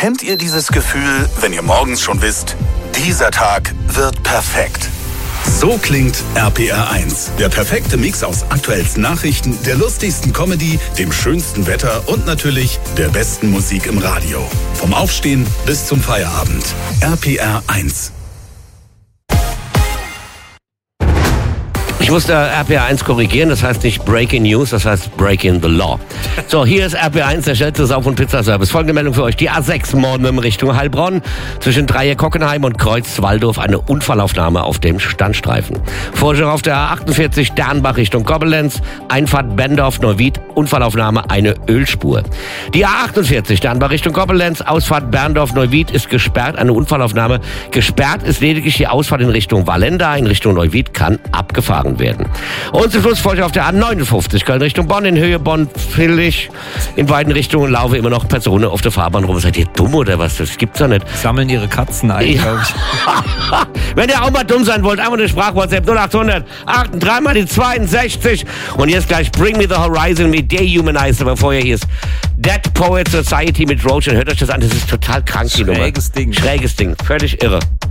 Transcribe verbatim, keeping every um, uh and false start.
Kennt ihr dieses Gefühl, wenn ihr morgens schon wisst, dieser Tag wird perfekt? So klingt R P R eins. Der perfekte Mix aus aktuellsten Nachrichten, der lustigsten Comedy, dem schönsten Wetter und natürlich der besten Musik im Radio. Vom Aufstehen bis zum Feierabend. R P R eins. Ich musste R P R eins korrigieren, das heißt nicht Breaking News, das heißt Breaking the Law. So, hier ist R P R eins, der schnellste Sauf- und Pizzaservice. Folgende Meldung für euch. Die A sechs morgen in Richtung Heilbronn. Zwischen Dreieck-Hockenheim und Kreuz-Walldorf eine Unfallaufnahme auf dem Standstreifen. Vorschau auf der A achtundvierzig Dernbach Richtung Koblenz. Einfahrt Bendorf-Neuwied. Unfallaufnahme eine Ölspur. Die A achtundvierzig Dernbach Richtung Koblenz. Ausfahrt Berndorf-Neuwied ist gesperrt. Eine Unfallaufnahme. Gesperrt ist lediglich die Ausfahrt in Richtung Wallenda. In Richtung Neuwied kann abgefahren werden. Und zum Schluss folgt auf der A neunundfünfzig Köln Richtung Bonn, in Höhe Bonn-Villig. In beiden Richtungen laufen immer noch Personen auf der Fahrbahn rum. Seid ihr dumm oder was? Das gibt's doch nicht. Sammeln ihre Katzen ein, ja. glaube ich. Wenn ihr auch mal dumm sein wollt, einfach eine Sprach-WhatsApp null achthundert achtunddreißig mal die zweiundsechzig. Und jetzt gleich Bring Me the Horizon mit Dehumanizer, bevor ihr hier ist. Dead Poet Society mit Roach. Und hört euch das an, das ist total krank, die Nummer. Schräges Ding. Schräges Ding, völlig irre.